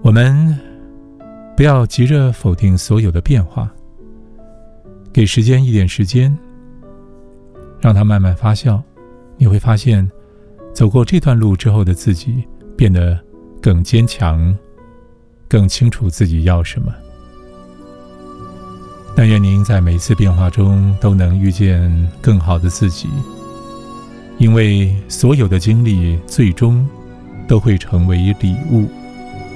我们不要急着否定所有的变化，给时间一点时间，让它慢慢发酵。你会发现，走过这段路之后的自己变得更坚强，更清楚自己要什么。但愿您在每一次变化中都能遇见更好的自己，因为所有的经历最终都会成为礼物。